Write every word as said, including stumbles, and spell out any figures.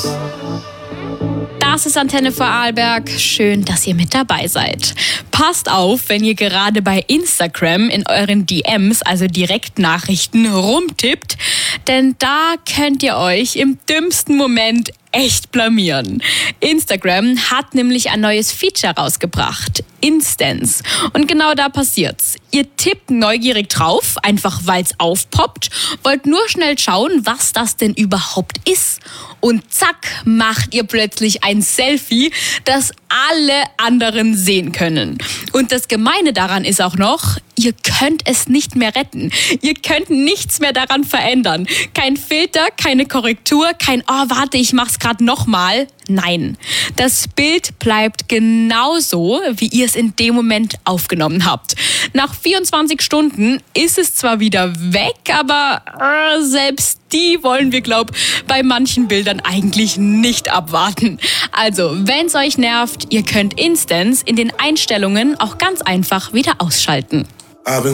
Das ist Antenne Vorarlberg. Schön, dass ihr mit dabei seid. Passt auf, wenn ihr gerade bei Instagram in euren D Ms, also Direktnachrichten, rumtippt, denn da könnt ihr euch im dümmsten Moment echt blamieren. Instagram hat nämlich ein neues Feature rausgebracht, Instance. Und genau da passiert's. Ihr tippt neugierig drauf, einfach weil's aufpoppt, wollt nur schnell schauen, was das denn überhaupt ist. Und zack, macht ihr plötzlich ein Selfie, das alle anderen sehen können. Und das Gemeine daran ist auch noch, ihr könnt es nicht mehr retten. Ihr könnt nichts mehr daran verändern. Kein Filter, keine Korrektur, kein oh, warte, ich mach's gerade nochmal. Nein, das Bild bleibt genauso, wie ihr es in dem Moment aufgenommen habt. Nach vierundzwanzig Stunden ist es zwar wieder weg, aber äh, selbst die wollen wir, glaub, bei manchen Bildern eigentlich nicht abwarten. Also, wenn's euch nervt, ihr könnt Instance in den Einstellungen auch ganz einfach wieder ausschalten.